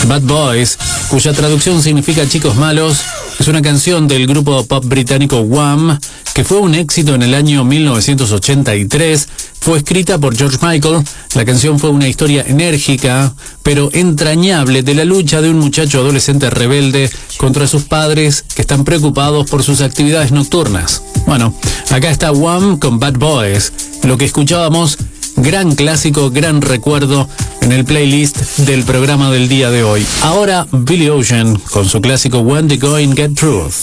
Bad Boys, cuya traducción significa chicos malos, es una canción del grupo pop británico Wham, que fue un éxito en el año 1983. Fue escrita por George Michael. La canción fue una historia enérgica, pero entrañable, de la lucha de un muchacho adolescente rebelde contra sus padres que están preocupados por sus actividades nocturnas. Bueno, acá está Wham con Bad Boys. Lo que escuchábamos, gran clásico, gran recuerdo en el playlist del programa del día de hoy. Ahora Billy Ocean con su clásico When the Going Get Through.